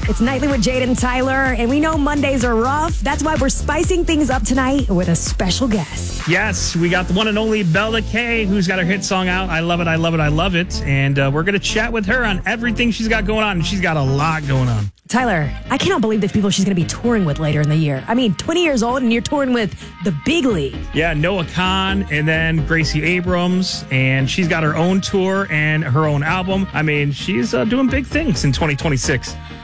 It's Nightly with Jade and Tyler, and we know Mondays are rough. That's why we're spicing things up tonight with a special guest. Yes, we got the one and only Bella K, who's got her hit song out, I Love It, I Love It, I Love It. And we're going to chat with her on everything she's got going on, and she's got a lot going on. Tyler, I cannot believe the people she's going to be touring with later in the year. I mean, 20 years old, and you're touring with the big league. Yeah, Noah Khan, and then Gracie Abrams, and she's got her own tour and her own album. I mean, she's doing big things in 2026.